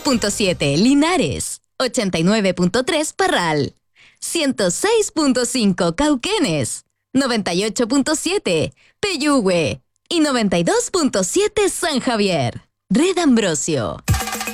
101.7 Linares, 89.3 Parral, 106.5 Cauquenes, 98.7 Peyúgue y 92.7 San Javier. Red Ambrosio.